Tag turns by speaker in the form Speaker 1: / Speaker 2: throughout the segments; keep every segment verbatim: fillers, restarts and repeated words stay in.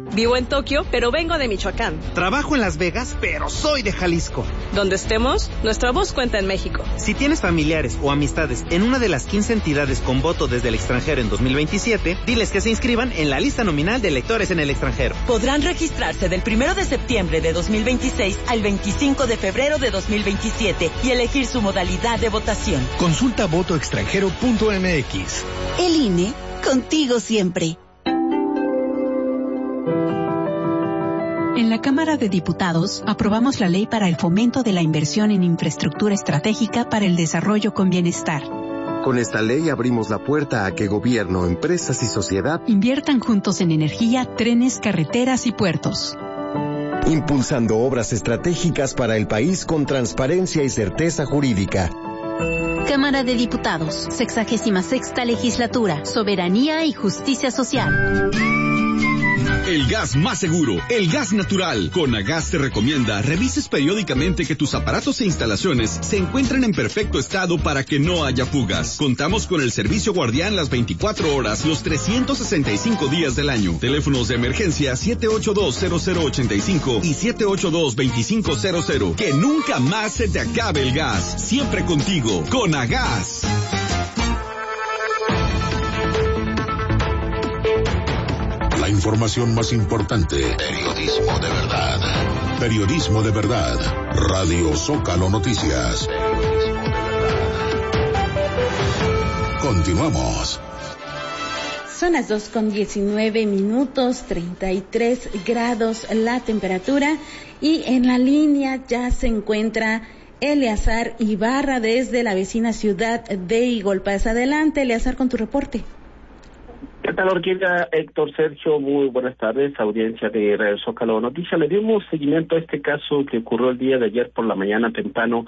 Speaker 1: Vivo en Tokio, pero vengo de Michoacán.
Speaker 2: Trabajo en Las Vegas, pero soy de Jalisco.
Speaker 1: Donde estemos, nuestra voz cuenta en México.
Speaker 2: Si tienes familiares o amistades en una de las quince entidades con voto desde el extranjero en dos mil veintisiete, diles que se inscriban en la lista nominal de electores en el extranjero.
Speaker 3: Podrán registrarse del primero de septiembre de dos mil veintiséis al veinticinco de febrero de dos mil veintisiete y elegir su modalidad de votación.
Speaker 4: Consulta voto extranjero punto m x.
Speaker 5: El I N E, contigo siempre.
Speaker 6: En la Cámara de Diputados aprobamos la ley para el fomento de la inversión en infraestructura estratégica para el desarrollo con bienestar.
Speaker 7: Con esta ley abrimos la puerta a que gobierno, empresas y sociedad
Speaker 6: inviertan juntos en energía, trenes, carreteras y puertos.
Speaker 7: Impulsando obras estratégicas para el país con transparencia y certeza jurídica.
Speaker 8: Cámara de Diputados, sexagésima sexta legislatura, soberanía y justicia social.
Speaker 9: El gas más seguro, el gas natural. Conagas te recomienda revises periódicamente que tus aparatos e instalaciones se encuentren en perfecto estado para que no haya fugas. Contamos con el servicio guardián las veinticuatro horas, los trescientos sesenta y cinco días del año. Teléfonos de emergencia siete ocho dos cero cero ocho cinco y siete ocho dos dos cinco cero cero. Que nunca más se te acabe el gas. Siempre contigo, Conagas.
Speaker 10: La información más importante. Periodismo de verdad. Periodismo de verdad. Radio Zócalo Noticias. Continuamos.
Speaker 11: Son las dos con diecinueve minutos, treinta y tres grados la temperatura, y en la línea ya se encuentra Eleazar Ibarra desde la vecina ciudad de Igolpaz. Adelante, Eleazar, con tu reporte.
Speaker 12: ¿Qué tal, Orquídea? Héctor, Sergio, muy buenas tardes, audiencia de Radio Zócalo Noticias. Le dimos seguimiento a este caso que ocurrió el día de ayer por la mañana temprano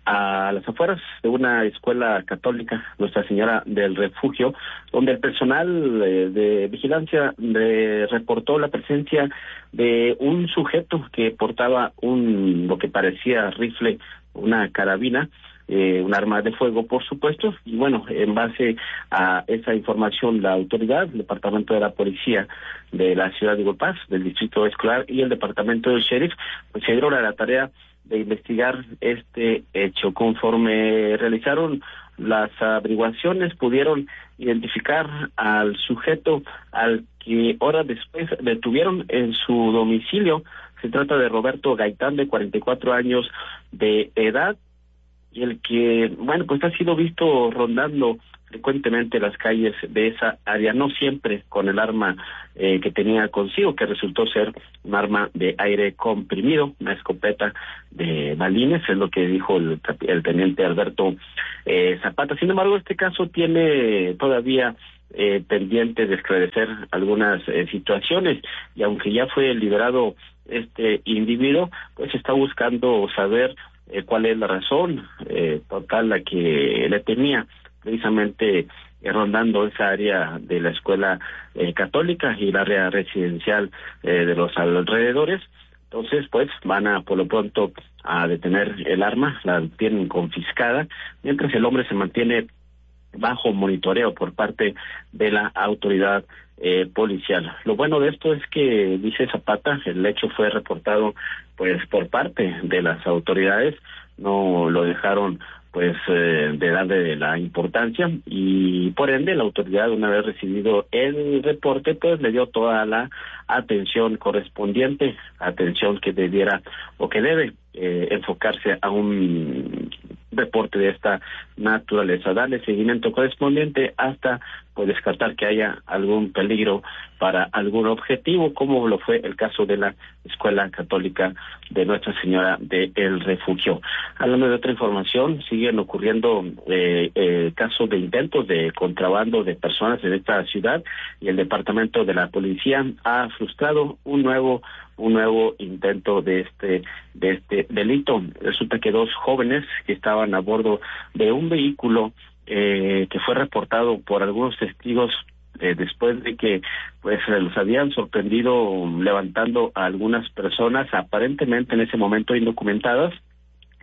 Speaker 12: a las afueras de una escuela católica, Nuestra Señora del Refugio, donde el personal eh, de vigilancia de, reportó la presencia de un sujeto que portaba un lo que parecía rifle, una carabina, Eh, un arma de fuego, por supuesto, y bueno, en base a esa información, la autoridad, el departamento de la policía de la ciudad de Igolpaz, del distrito escolar y el departamento del sheriff, pues se dieron a la tarea de investigar este hecho. Conforme realizaron las averiguaciones, pudieron identificar al sujeto al que horas después detuvieron en su domicilio. Se trata de Roberto Gaitán, de cuarenta y cuatro años de edad, y el que, bueno, pues ha sido visto rondando frecuentemente las calles de esa área, no siempre con el arma eh, que tenía consigo, que resultó ser un arma de aire comprimido, una escopeta de balines, es lo que dijo el, el teniente Alberto eh, Zapata. Sin embargo, este caso tiene todavía eh, pendiente de esclarecer algunas eh, situaciones, y aunque ya fue liberado este individuo, pues está buscando saber Eh, cuál es la razón eh, total la que le tenía precisamente eh, rondando esa área de la escuela eh, católica y el área residencial eh, de los alrededores. Entonces, pues, van a por lo pronto a detener el arma, la tienen confiscada, mientras el hombre se mantiene bajo monitoreo por parte de la autoridad eh, policial. Lo bueno de esto es que, dice Zapata, el hecho fue reportado pues por parte de las autoridades, no lo dejaron pues eh, de darle la importancia, y por ende la autoridad, una vez recibido el reporte, pues le dio toda la atención correspondiente, atención que debiera o que debe eh, enfocarse a un reporte de esta naturaleza, darle seguimiento correspondiente hasta pues descartar que haya algún peligro para algún objetivo, como lo fue el caso de la Escuela Católica de Nuestra Señora del Refugio. Hablando de otra información, siguen ocurriendo eh, eh, casos de intentos de contrabando de personas en esta ciudad, y el departamento de la policía ha frustrado un nuevo un nuevo intento de este de este delito. Resulta que dos jóvenes que estaban a bordo de un vehículo eh, que fue reportado por algunos testigos eh, después de que pues los habían sorprendido levantando a algunas personas aparentemente en ese momento indocumentadas,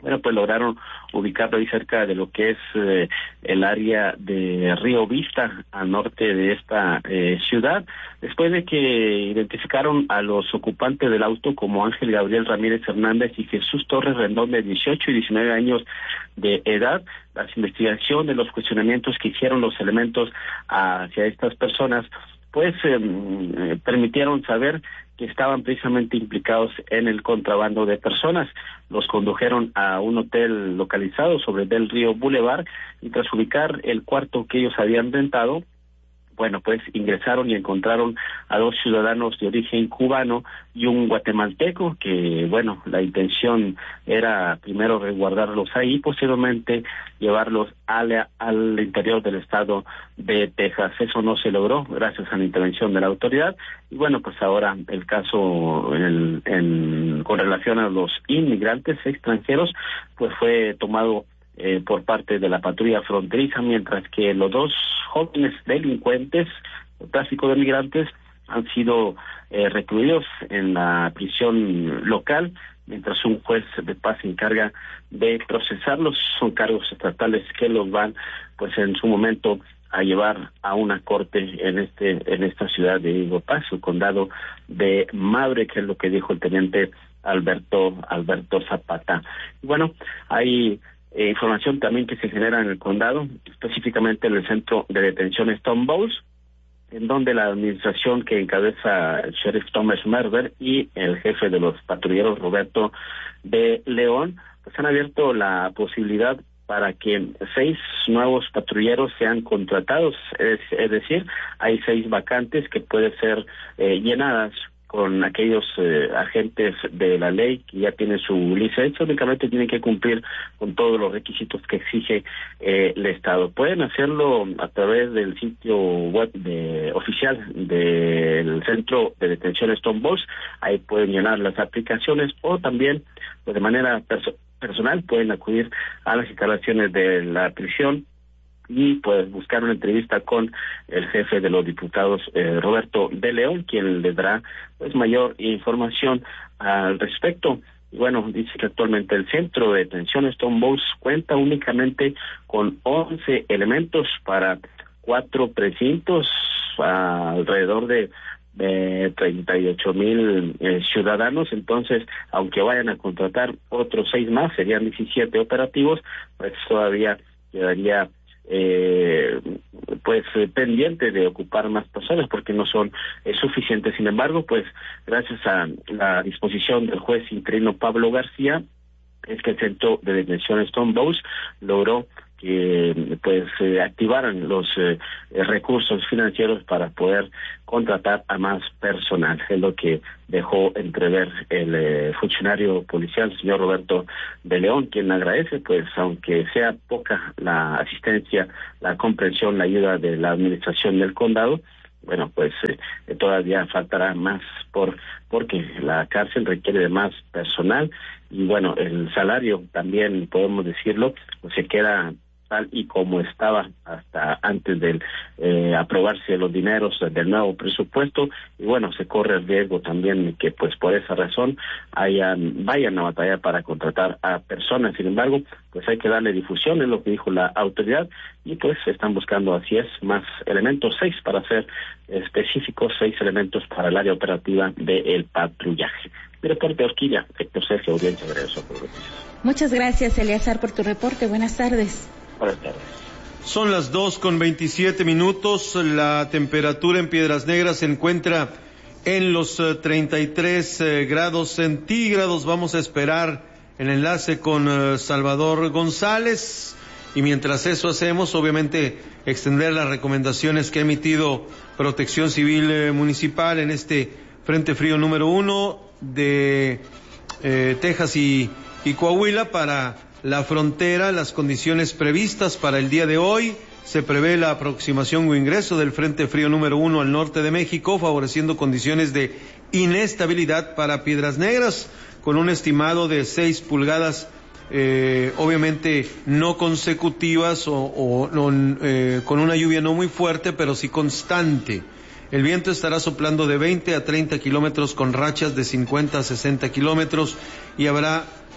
Speaker 12: bueno, pues lograron ubicarlo ahí cerca de lo que es eh, el área de Río Vista, al norte de esta eh, ciudad, después de que identificaron a los ocupantes del auto como Ángel Gabriel Ramírez Hernández y Jesús Torres Rendón, de dieciocho y diecinueve años de edad. Las investigaciones, de los cuestionamientos que hicieron los elementos hacia estas personas, pues eh, permitieron saber que estaban precisamente implicados en el contrabando de personas. Los condujeron a un hotel localizado sobre Del Río Boulevard y tras ubicar el cuarto que ellos habían rentado, bueno, pues ingresaron y encontraron a dos ciudadanos de origen cubano y un guatemalteco, que, bueno, la intención era primero resguardarlos ahí y posteriormente llevarlos al, al interior del estado de Texas. Eso no se logró gracias a la intervención de la autoridad y, bueno, pues ahora el caso en, en, con relación a los inmigrantes extranjeros, pues fue tomado Eh, por parte de la patrulla fronteriza, mientras que los dos jóvenes delincuentes por tráfico de migrantes han sido eh, recluidos en la prisión local, mientras un juez de paz se encarga de procesarlos. Son cargos estatales que los van, pues en su momento, a llevar a una corte en este en esta ciudad de Eagle Pass, el condado de Maverick, que es lo que dijo el teniente Alberto Alberto Zapata. Y bueno, hay Eh, información también que se genera en el condado, específicamente en el centro de detención Stone Bowls, en donde la administración que encabeza el sheriff Thomas Merver y el jefe de los patrulleros Roberto de León, pues han abierto la posibilidad para que seis nuevos patrulleros sean contratados, es, es decir, hay seis vacantes que pueden ser eh, llenadas con aquellos eh, agentes de la ley que ya tienen su licencia. Únicamente tienen que cumplir con todos los requisitos que exige eh, el Estado. Pueden hacerlo a través del sitio web de, oficial del Centro de Detención Stone Bowls. Ahí pueden llenar las aplicaciones o también, pues de manera perso- personal, pueden acudir a las instalaciones de la prisión y pues buscar una entrevista con el jefe de los diputados, eh, Roberto de León, quien les dará pues mayor información al respecto. Y bueno, dice que actualmente el centro de detención Stone Bowls cuenta únicamente con once elementos para cuatro precintos, alrededor de de treinta y ocho mil eh, ciudadanos. Entonces, aunque vayan a contratar otros seis más, serían diecisiete operativos, pues todavía quedaría Eh, pues eh, pendiente de ocupar más personas porque no son eh, suficientes. Sin embargo, pues gracias a la disposición del juez interino Pablo García, es que el centro de detención Stone Bowls logró que pues eh, activaran los eh, recursos financieros para poder contratar a más personal. Es lo que dejó entrever el eh, funcionario policial, el señor Roberto de León, quien agradece, pues aunque sea poca la asistencia, la comprensión, la ayuda de la administración del condado, bueno, pues eh, todavía faltará más por porque la cárcel requiere de más personal y bueno, el salario también, podemos decirlo, pues se queda tal y como estaba hasta antes de eh, aprobarse los dineros del nuevo presupuesto y bueno, se corre el riesgo también que pues por esa razón hayan, vayan a batallar para contratar a personas. Sin embargo, pues hay que darle difusión, es lo que dijo la autoridad y pues están buscando, así es, más elementos, seis para ser específicos, seis elementos para el área operativa del patrullaje. Mi reporte, Orquilla, Héctor Sergio, audiencia de Regreso.
Speaker 11: Muchas gracias, Eleazar, por tu reporte. Buenas tardes.
Speaker 12: Buenas tardes.
Speaker 13: Son las dos con veintisiete minutos. La temperatura en Piedras Negras se encuentra en los uh, treinta y tres uh, grados centígrados. Vamos a esperar el enlace con uh, Salvador González. Y mientras eso hacemos, obviamente, extender las recomendaciones que ha emitido Protección Civil eh, Municipal en este Frente Frío número uno de eh, Texas y, y Coahuila para la frontera. Las condiciones previstas para el día de hoy: se prevé la aproximación o ingreso del Frente Frío número uno al norte de México, favoreciendo condiciones de inestabilidad para Piedras Negras, con un estimado de seis pulgadas, eh, obviamente no consecutivas o, o no, eh, con una lluvia no muy fuerte, pero sí constante. El viento estará soplando de veinte a treinta kilómetros con rachas de cincuenta a sesenta kilómetros y habrá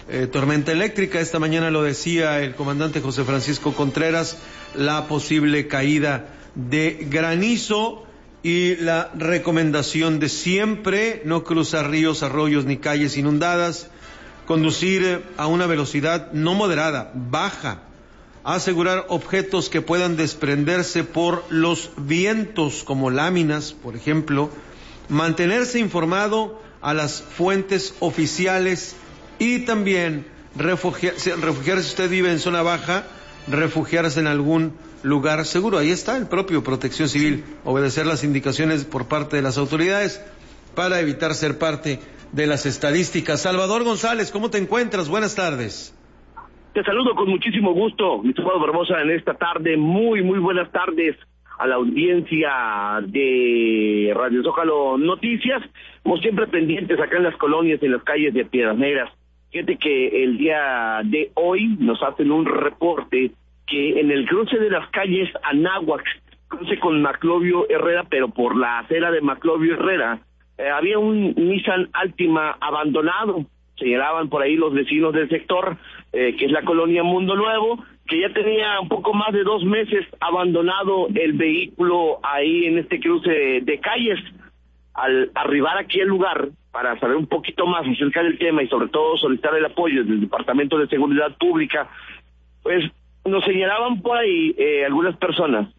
Speaker 13: eh, tormenta eléctrica. Esta mañana lo decía el comandante José Francisco Contreras, la posible caída de granizo y la recomendación de siempre no cruzar ríos, arroyos ni calles inundadas, conducir a una velocidad no moderada, baja, asegurar objetos que puedan desprenderse por los vientos como láminas, por ejemplo, mantenerse informado a las fuentes oficiales y también refugiarse, refugiarse si usted vive en zona baja, refugiarse en algún lugar seguro. Ahí está el propio Protección Civil, obedecer las indicaciones por parte de las autoridades para evitar ser parte de las estadísticas. Salvador González, ¿cómo te encuentras? Buenas tardes.
Speaker 14: Te saludo con muchísimo gusto, mi estimado Barbosa, en esta tarde. Muy, muy buenas tardes a la audiencia de Radio Zócalo Noticias. Como siempre pendientes acá en las colonias, en las calles de Piedras Negras. Fíjate que el día de hoy nos hacen un reporte que en el cruce de las calles Anáhuac, cruce con Maclovio Herrera, pero por la acera de Maclovio Herrera, eh, había un Nissan Altima abandonado. Señalaban por ahí los vecinos del sector, eh, que es la colonia Mundo Nuevo, que ya tenía un poco más de dos meses abandonado el vehículo ahí en este cruce de, de calles. Al arribar aquí al lugar, para saber un poquito más acerca del tema y sobre todo solicitar el apoyo del Departamento de Seguridad Pública, pues nos señalaban por ahí eh, algunas personas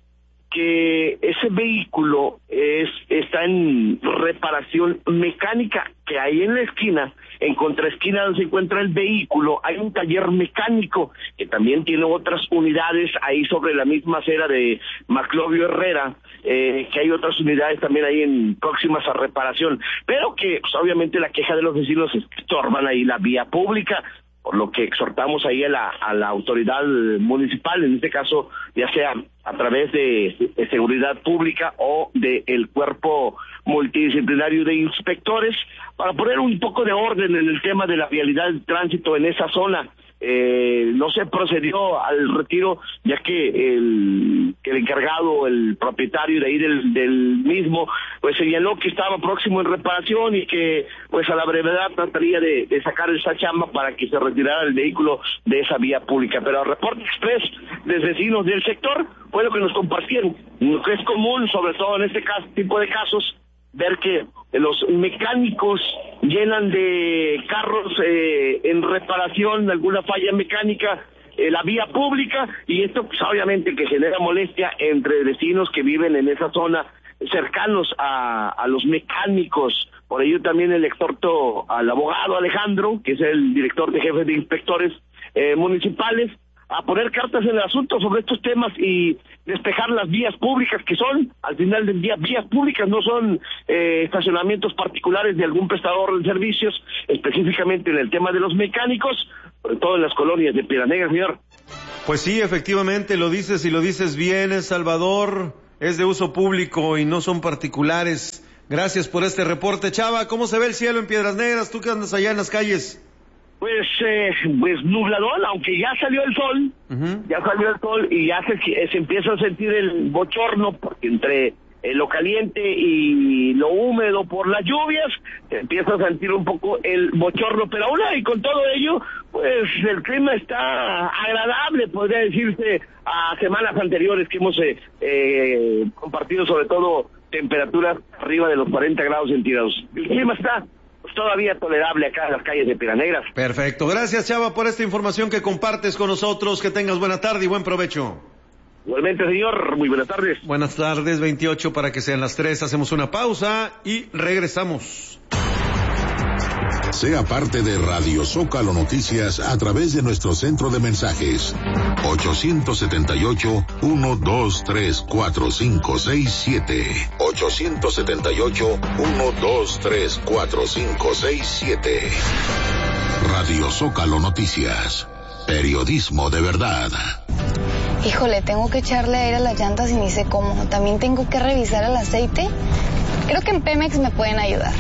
Speaker 14: que ese vehículo es está en reparación mecánica, que ahí en la esquina, en contraesquina donde se encuentra el vehículo, hay un taller mecánico que también tiene otras unidades ahí sobre la misma acera de Maclovio Herrera, eh, que hay otras unidades también ahí en próximas a reparación, pero que pues, obviamente la queja de los vecinos es que estorban ahí la vía pública, por lo que exhortamos ahí a la, a la autoridad municipal, en este caso ya sea a través de, de seguridad pública o del cuerpo multidisciplinario de inspectores, para poner un poco de orden en el tema de la vialidad del tránsito en esa zona. Eh, no se procedió al retiro, ya que el, el encargado, el propietario de ahí del, del mismo, pues señaló que estaba próximo en reparación y que pues a la brevedad trataría de, de sacar esa chamba para que se retirara el vehículo de esa vía pública. Pero el reporte express de vecinos del sector fue lo que nos compartieron. Lo que es común, sobre todo en este caso, tipo de casos, ver que los mecánicos llenan de carros eh, en reparación, alguna falla mecánica, eh, la vía pública, y esto pues obviamente que genera molestia entre vecinos que viven en esa zona, cercanos a, a los mecánicos. Por ello también el exhorto al abogado Alejandro, que es el director de jefes de inspectores eh, municipales, a poner cartas en el asunto sobre estos temas y despejar las vías públicas, que son, al final del día, vías públicas, no son eh, estacionamientos particulares de algún prestador de servicios, específicamente en el tema de los mecánicos, sobre todo en las colonias de Piedras Negras, señor.
Speaker 13: Pues sí, efectivamente, lo dices y lo dices bien, Salvador, es de uso público y no son particulares. Gracias por este reporte. Chava, ¿cómo se ve el cielo en Piedras Negras? ¿Tú que andas allá en las calles?
Speaker 14: Pues, eh, pues nubladón, aunque ya salió el sol, uh-huh. ya salió el sol y ya se, se empieza a sentir el bochorno, porque entre eh, lo caliente y lo húmedo por las lluvias, se empieza a sentir un poco el bochorno, pero aún y con todo ello, pues el clima está agradable, podría decirse, a semanas anteriores que hemos eh, eh, compartido, sobre todo temperaturas arriba de los cuarenta grados centígrados. El clima está todavía tolerable acá en las calles de Piedras Negras.
Speaker 13: Perfecto, gracias Chava por esta información que compartes con nosotros, que tengas buena tarde y buen provecho.
Speaker 14: Igualmente, señor, muy buenas tardes.
Speaker 13: Buenas tardes, veintiocho para que sean las tres, hacemos una pausa y regresamos.
Speaker 10: Sea parte de Radio Zócalo Noticias a través de nuestro centro de mensajes ochocientos setenta y ocho, uno dos tres, cuatro cinco seis siete ochocientos setenta y ocho, uno dos tres, cuatro cinco seis siete. Radio Zócalo Noticias, periodismo de verdad.
Speaker 15: Híjole, tengo que echarle aire a las llantas y ni sé cómo. También tengo que revisar el aceite. Creo que en Pemex me pueden ayudar.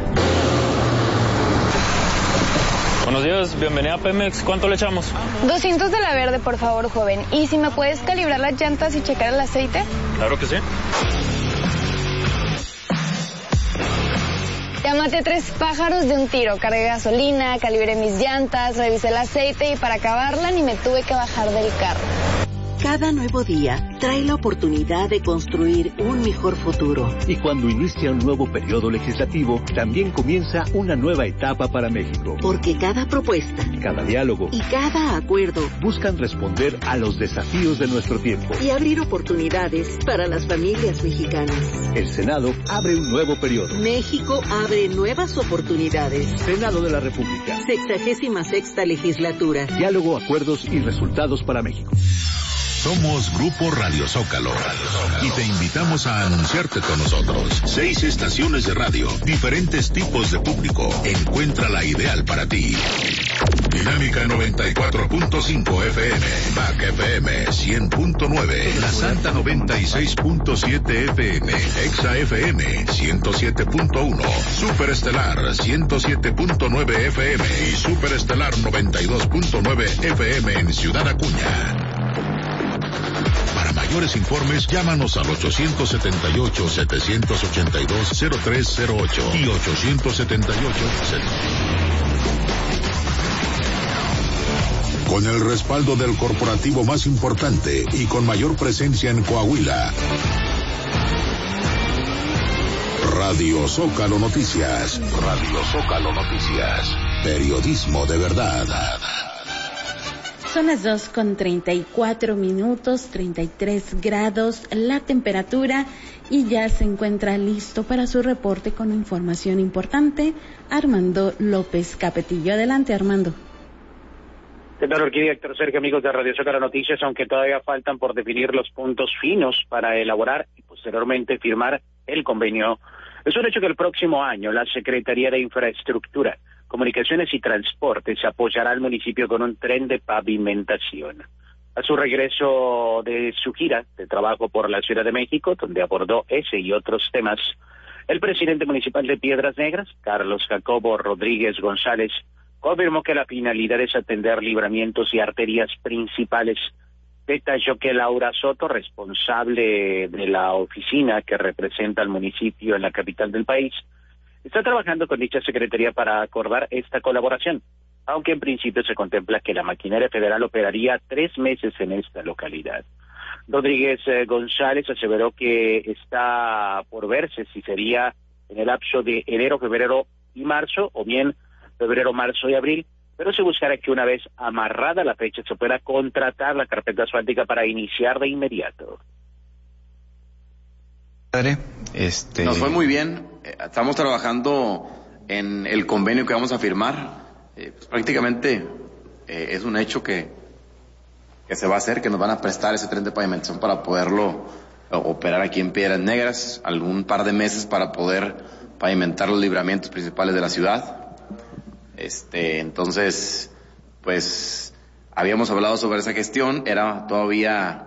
Speaker 16: Buenos días, bienvenida a Pemex. ¿Cuánto le echamos?
Speaker 15: doscientos de la verde, por favor, joven. ¿Y si me puedes calibrar las llantas y checar el aceite?
Speaker 16: Claro que sí.
Speaker 15: Te Ya maté tres pájaros de un tiro. Cargué gasolina, calibré mis llantas, revisé el aceite y para acabarla ni me tuve que bajar del carro.
Speaker 17: Cada nuevo día trae la oportunidad de construir un mejor futuro.
Speaker 18: Y cuando inicia un nuevo periodo legislativo, también comienza una nueva etapa para México.
Speaker 17: Porque cada propuesta,
Speaker 18: cada diálogo
Speaker 17: y cada acuerdo
Speaker 18: buscan responder a los desafíos de nuestro tiempo
Speaker 17: y abrir oportunidades para las familias mexicanas.
Speaker 18: El Senado abre un nuevo periodo.
Speaker 17: México abre nuevas oportunidades.
Speaker 18: Senado de la República.
Speaker 17: Sexagésima sexta legislatura.
Speaker 18: Diálogo, acuerdos y resultados para México.
Speaker 10: Somos Grupo Radio Zócalo y te invitamos a anunciarte con nosotros. Seis estaciones de radio, diferentes tipos de público. Encuentra la ideal para ti. Dinámica noventa y cuatro punto cinco F M, M A C F M cien punto nueve, La Santa noventa y seis punto siete F M, Exa F M ciento siete punto uno, Superestelar ciento siete punto nueve F M y Superestelar noventa y dos punto nueve F M en Ciudad Acuña. Para mayores informes, llámanos al ochocientos setenta y ocho, setecientos ochenta y dos, cero tres cero ocho y ochocientos setenta y ocho. Con el respaldo del corporativo más importante y con mayor presencia en Coahuila. Radio Zócalo Noticias. Radio Zócalo Noticias. Periodismo de verdad.
Speaker 11: Son las dos con treinta y cuatro minutos, treinta y tres grados la temperatura y ya se encuentra listo para su reporte con información importante Armando López Capetillo. Adelante, Armando.
Speaker 19: ¿Qué tal, Orquídea? Héctor Sergio, amigos de Radio Zócalo Noticias, aunque todavía faltan por definir los puntos finos para elaborar y posteriormente firmar el convenio, es un hecho que el próximo año la Secretaría de Infraestructura, Comunicaciones y Transportes apoyará al municipio con un tren de pavimentación. A su regreso de su gira de trabajo por la Ciudad de México, donde abordó ese y otros temas, el presidente municipal de Piedras Negras, Carlos Jacobo Rodríguez González, confirmó que la finalidad es atender libramientos y arterias principales. Detalló que Laura Soto, responsable de la oficina que representa al municipio en la capital del país, está trabajando con dicha secretaría para acordar esta colaboración, aunque en principio se contempla que la maquinaria federal operaría tres meses en esta localidad. Rodríguez eh, González aseveró que está por verse si sería en el lapso de enero, febrero y marzo, o bien febrero, marzo y abril, pero se buscará que una vez amarrada la fecha se pueda contratar la carpeta asfáltica para iniciar de inmediato.
Speaker 20: Padre, este... Nos fue muy bien. Estamos trabajando en el convenio que vamos a firmar. Eh, pues prácticamente eh, es un hecho que, que se va a hacer, que nos van a prestar ese tren de pavimentación para poderlo eh, operar aquí en Piedras Negras, algún par de meses para poder pavimentar los libramientos principales de la ciudad. Este, entonces, pues, habíamos hablado sobre esa gestión, era todavía,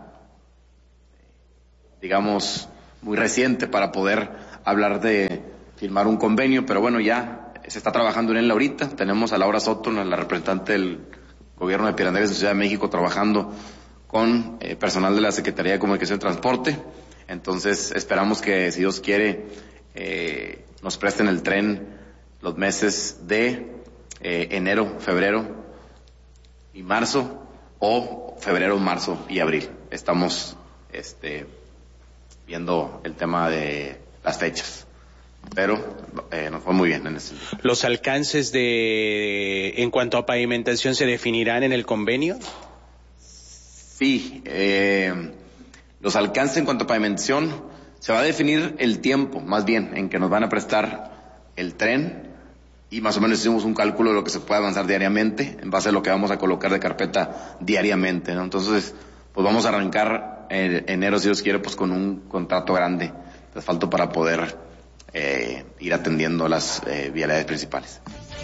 Speaker 20: digamos, muy reciente para poder hablar de firmar un convenio, pero bueno, ya se está trabajando en él ahorita. Tenemos a Laura Soto, la representante del gobierno de Piedras Negras de Ciudad de México, trabajando con eh, personal de la Secretaría de Comunicación y Transporte. Entonces, esperamos que, si Dios quiere, eh, nos presten el tren los meses de eh, enero, febrero y marzo, o febrero, marzo y abril. Estamos, este... viendo el tema de las fechas, pero eh, nos fue muy bien en ese sentido.
Speaker 21: ¿Los alcances de en cuanto a pavimentación se definirán en el convenio?
Speaker 20: Sí, eh, los alcances en cuanto a pavimentación se va a definir el tiempo, más bien, en que nos van a prestar el tren, y más o menos hicimos un cálculo de lo que se puede avanzar diariamente en base a lo que vamos a colocar de carpeta diariamente, ¿no? Entonces, pues vamos a arrancar en enero, si Dios quiere, pues con un contrato grande de asfalto para poder eh, ir atendiendo las eh, vialidades principales.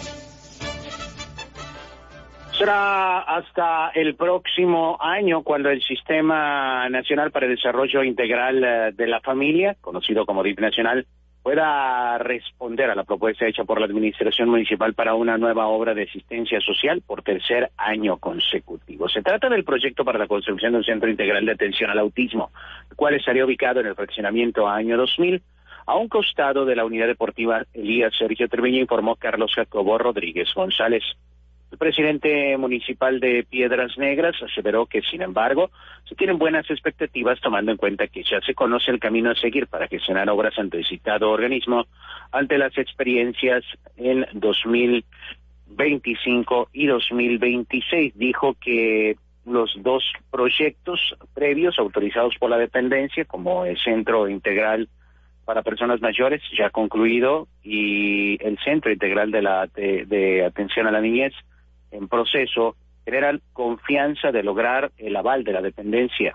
Speaker 19: Será hasta el próximo año cuando el Sistema Nacional para el Desarrollo Integral de la Familia, conocido como D I F nacional, pueda responder a la propuesta hecha por la Administración Municipal para una nueva obra de asistencia social por tercer año consecutivo. Se trata del proyecto para la construcción de un centro integral de atención al autismo, el cual estaría ubicado en el fraccionamiento Año dos mil, a un costado de la unidad deportiva Elías Sergio Treviño, informó Carlos Jacobo Rodríguez González. El presidente municipal de Piedras Negras aseveró que, sin embargo, se tienen buenas expectativas tomando en cuenta que ya se conoce el camino a seguir para gestionar obras ante el citado organismo ante las experiencias en dos mil veinticinco y dos mil veintiséis. Dijo que los dos proyectos previos autorizados por la dependencia, como el Centro Integral para Personas Mayores, ya concluido, y el Centro Integral de, la, de, de Atención a la Niñez, en proceso, generan confianza de lograr el aval de la dependencia.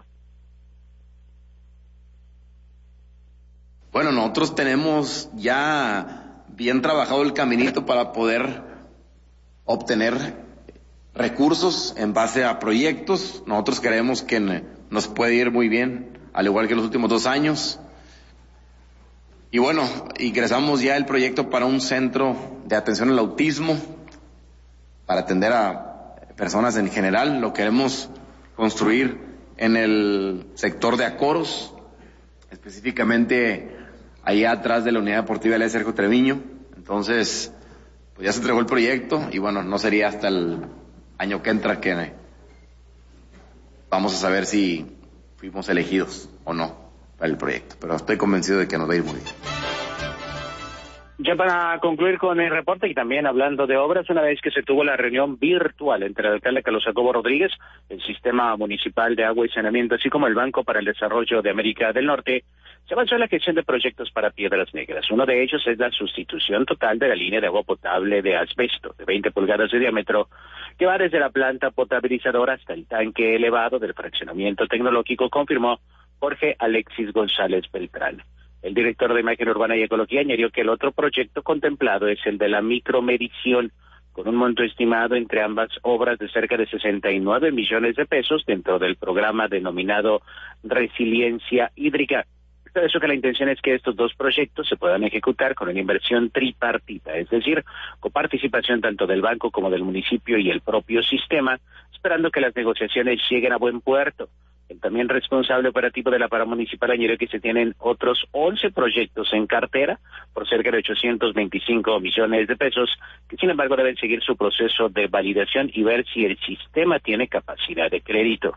Speaker 20: Bueno, nosotros tenemos ya bien trabajado el caminito para poder obtener recursos en base a proyectos. Nosotros creemos que nos puede ir muy bien, al igual que los últimos dos años. Y bueno, ingresamos ya el proyecto para un centro de atención al autismo, para atender a personas en general. Lo queremos construir en el sector de Acoros, específicamente allá atrás de la unidad deportiva Elías Sergio Treviño. Entonces, pues ya se entregó el proyecto y bueno, no sería hasta el año que entra que vamos a saber si fuimos elegidos o no para el proyecto, pero estoy convencido de que nos va a ir muy bien.
Speaker 19: Ya para concluir con el reporte y también hablando de obras, una vez que se tuvo la reunión virtual entre el alcalde Carlos Jacobo Rodríguez, el Sistema Municipal de Agua y Saneamiento, así como el Banco para el Desarrollo de América del Norte, se avanzó en la gestión de proyectos para Piedras Negras. Uno de ellos es la sustitución total de la línea de agua potable de asbesto de veinte pulgadas de diámetro, que va desde la planta potabilizadora hasta el tanque elevado del fraccionamiento tecnológico, confirmó Jorge Alexis González Beltrán. El director de Imagen Urbana y Ecología añadió que el otro proyecto contemplado es el de la micromedición, con un monto estimado entre ambas obras de cerca de sesenta y nueve millones de pesos dentro del programa denominado Resiliencia Hídrica. Es por eso que la intención es que estos dos proyectos se puedan ejecutar con una inversión tripartita, es decir, con participación tanto del banco como del municipio y el propio sistema, esperando que las negociaciones lleguen a buen puerto. El también responsable operativo de la paramunicipal añadió que se tienen otros once proyectos en cartera por cerca de ochocientos veinticinco millones de pesos, que sin embargo deben seguir su proceso de validación y ver si el sistema tiene capacidad de crédito.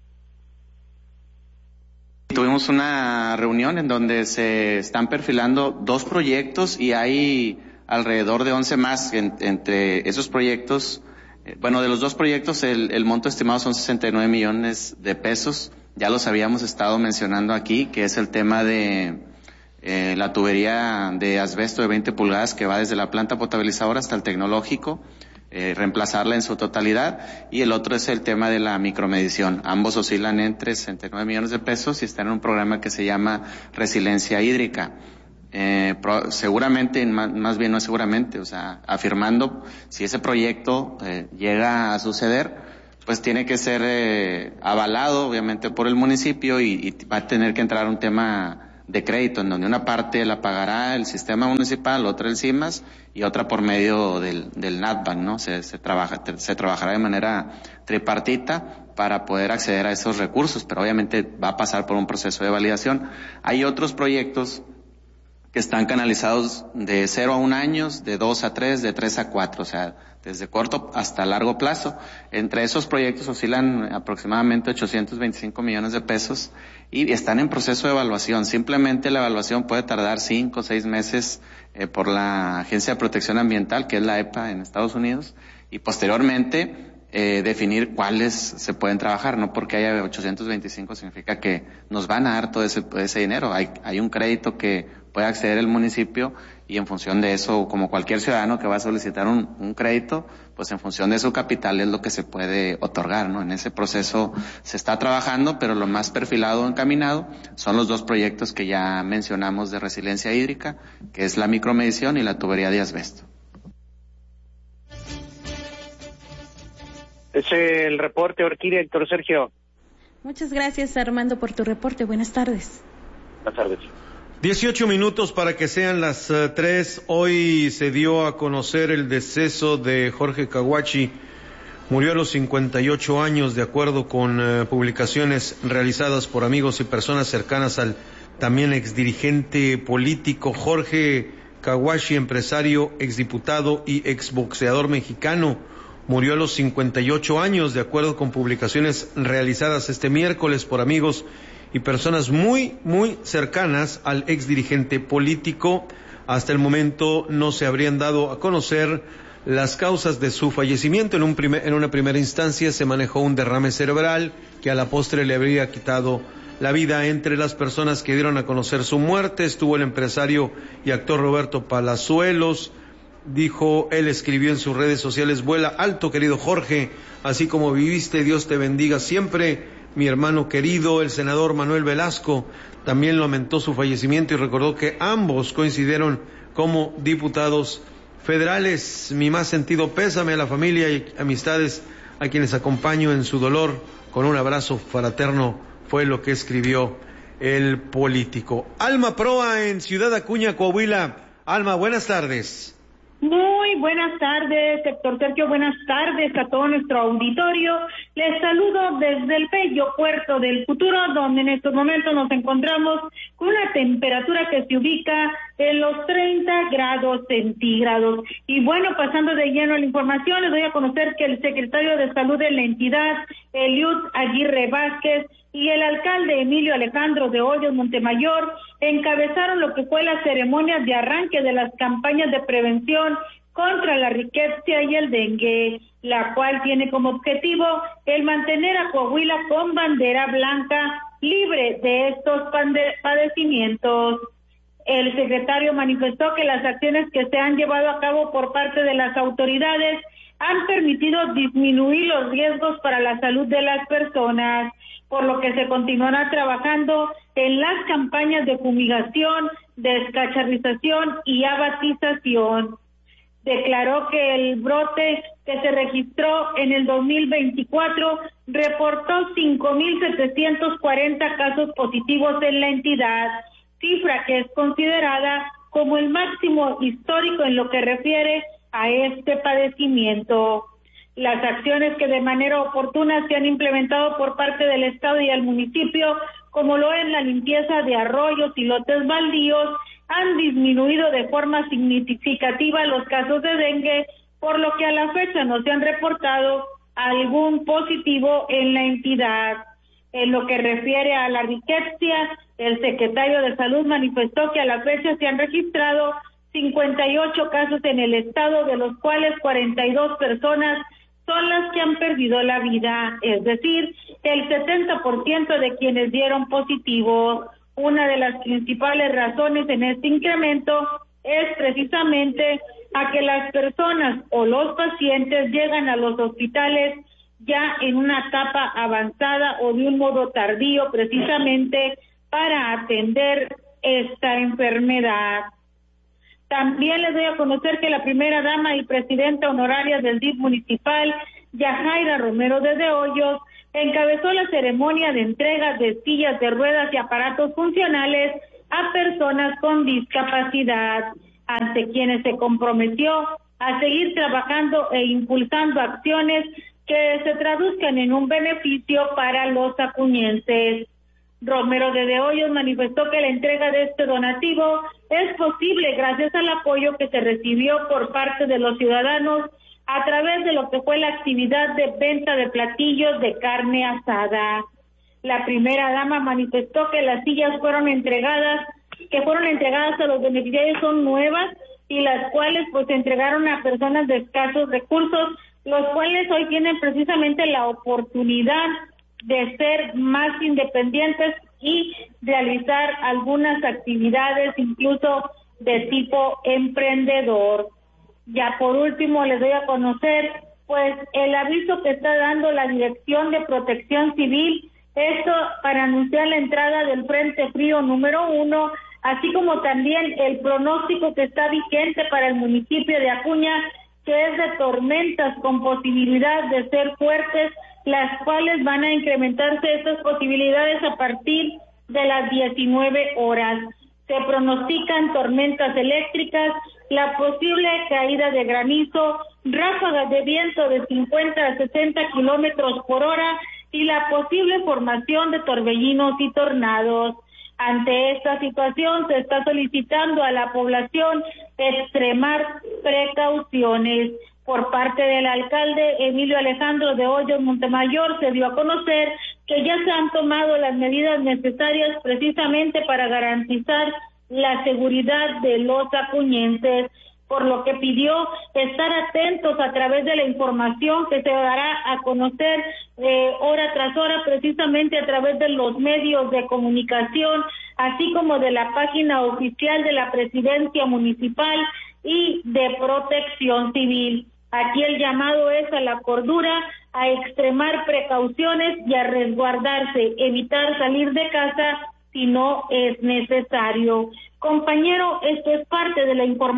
Speaker 1: Tuvimos una reunión en donde se están perfilando dos proyectos y hay alrededor de once más en, entre esos proyectos. Bueno, de los dos proyectos el, el monto estimado son sesenta y nueve millones de pesos. Ya los habíamos estado mencionando aquí, que es el tema de eh, la tubería de asbesto de veinte pulgadas que va desde la planta potabilizadora hasta el tecnológico, eh, reemplazarla en su totalidad. Y el otro es el tema de la micromedición. Ambos oscilan entre sesenta y nueve millones de pesos y están en un programa que se llama Resiliencia Hídrica. Eh, pro, seguramente, más, más bien no es seguramente, o sea, afirmando, si ese proyecto eh, llega a suceder, pues tiene que ser eh, avalado, obviamente, por el municipio y, y va a tener que entrar un tema de crédito, en donde una parte la pagará el sistema municipal, otra el CIMAS y otra por medio del, del NatBank, ¿no? Se, se trabaja, se trabajará de manera tripartita para poder acceder a esos recursos, pero obviamente va a pasar por un proceso de validación. Hay otros proyectos que están canalizados de cero a un año, de dos a tres, de tres a cuatro, o sea, desde corto hasta largo plazo. Entre esos proyectos oscilan aproximadamente ochocientos veinticinco millones de pesos y están en proceso de evaluación. Simplemente la evaluación puede tardar cinco o seis meses eh, por la Agencia de Protección Ambiental, que es la E P A en Estados Unidos, y posteriormente eh, definir cuáles se pueden trabajar. No porque haya ochocientos veinticinco significa que nos van a dar todo ese, ese dinero. Hay, hay un crédito que puede acceder el municipio y en función de eso, como cualquier ciudadano que va a solicitar un, un crédito, pues en función de su capital es lo que se puede otorgar, ¿no? En ese proceso se está trabajando, pero lo más perfilado, encaminado, son los dos proyectos que ya mencionamos de resiliencia hídrica, que es la micromedición y la tubería de asbesto.
Speaker 19: Es el reporte, Orquídea, Héctor Sergio.
Speaker 11: Muchas gracias, Armando, por tu reporte. Buenas tardes.
Speaker 19: Buenas tardes.
Speaker 13: dieciocho minutos para que sean las uh, tres. Hoy se dio a conocer el deceso de Jorge Caguachi. Murió a los cincuenta y ocho años, de acuerdo con uh, publicaciones realizadas por amigos y personas cercanas al también exdirigente político. Jorge Kawashi, empresario, exdiputado y exboxeador mexicano, murió a los cincuenta y ocho años, de acuerdo con publicaciones realizadas este miércoles por amigos y personas muy, muy cercanas al exdirigente político. Hasta el momento no se habrían dado a conocer las causas de su fallecimiento. En, un primer, en una primera instancia se manejó un derrame cerebral que a la postre le habría quitado la vida. Entre las personas que dieron a conocer su muerte estuvo el empresario y actor Roberto Palazuelos. Dijo, él escribió en sus redes sociales: vuela alto, querido Jorge, así como viviste, Dios te bendiga siempre. Mi hermano querido, el senador Manuel Velasco, también lamentó su fallecimiento y recordó que ambos coincidieron como diputados federales. Mi más sentido pésame a la familia y amistades a quienes acompaño en su dolor, con un abrazo fraterno, fue lo que escribió el político. Alma Proa en Ciudad Acuña, Coahuila. Alma, buenas tardes.
Speaker 2: Muy buenas tardes, Héctor Sergio, buenas tardes a todo nuestro auditorio. Les saludo desde el bello puerto del futuro, donde en estos momentos nos encontramos con una temperatura que se ubica en los treinta grados centígrados. Y bueno, pasando de lleno a la información, les doy a conocer que el secretario de Salud de la entidad, Eliud Aguirre Vázquez, y el alcalde Emilio Alejandro de Hoyos Montemayor encabezaron lo que fue la ceremonia de arranque de las campañas de prevención contra la riqueza y el dengue, la cual tiene como objetivo el mantener a Coahuila con bandera blanca, libre de estos padecimientos. El secretario manifestó que las acciones que se han llevado a cabo por parte de las autoridades han permitido disminuir los riesgos para la salud de las personas, por lo que se continuará trabajando en las campañas de fumigación, descacharrización y abatización. Declaró que el brote que se registró en el dos mil veinticuatro reportó cinco mil setecientos cuarenta casos positivos en la entidad, cifra que es considerada como el máximo histórico en lo que refiere a este padecimiento. Las acciones que de manera oportuna se han implementado por parte del Estado y el municipio, como lo es la limpieza de arroyos y lotes baldíos, han disminuido de forma significativa los casos de dengue, por lo que a la fecha no se han reportado algún positivo en la entidad. En lo que refiere a la riqueza, el secretario de Salud manifestó que a la fecha se han registrado cincuenta y ocho casos en el estado, de los cuales cuarenta y dos personas son las que han perdido la vida, es decir, el setenta por ciento de quienes dieron positivo. Una de las principales razones en este incremento es precisamente a que las personas o los pacientes llegan a los hospitales ya en una etapa avanzada o de un modo tardío, precisamente para atender esta enfermedad. También les doy a conocer que la primera dama y presidenta honoraria del D I F municipal, Yajaira Romero de Hoyos, encabezó la ceremonia de entrega de sillas de ruedas y aparatos funcionales a personas con discapacidad, ante quienes se comprometió a seguir trabajando e impulsando acciones que se traduzcan en un beneficio para los acuñenses. Romero de Hoyos manifestó que la entrega de este donativo es posible gracias al apoyo que se recibió por parte de los ciudadanos a través de lo que fue la actividad de venta de platillos de carne asada. La primera dama manifestó que las sillas fueron entregadas, que fueron entregadas a los beneficiarios son nuevas y las cuales pues se entregaron a personas de escasos recursos, los cuales hoy tienen precisamente la oportunidad de ser más independientes y realizar algunas actividades incluso de tipo emprendedor. Ya por último les doy a conocer pues el aviso que está dando la Dirección de Protección Civil, esto para anunciar la entrada del Frente Frío número uno, así como también el pronóstico que está vigente para el municipio de Acuña, que es de tormentas con posibilidad de ser fuertes, las cuales van a incrementarse estas posibilidades a partir de las diecinueve horas. Se pronostican tormentas eléctricas, la posible caída de granizo, ráfagas de viento de cincuenta a sesenta kilómetros por hora y la posible formación de torbellinos y tornados. Ante esta situación se está solicitando a la población extremar precauciones. Por parte del alcalde Emilio Alejandro de Hoyos Montemayor se dio a conocer que ya se han tomado las medidas necesarias precisamente para garantizar la seguridad de los acuñenses, por lo que pidió estar atentos a través de la información que se dará a conocer eh, hora tras hora, precisamente a través de los medios de comunicación, así como de la página oficial de la Presidencia Municipal y de Protección Civil. Aquí el llamado es a la cordura, a extremar precauciones y a resguardarse, evitar salir de casa si no es necesario. Compañero, esto es parte de la información.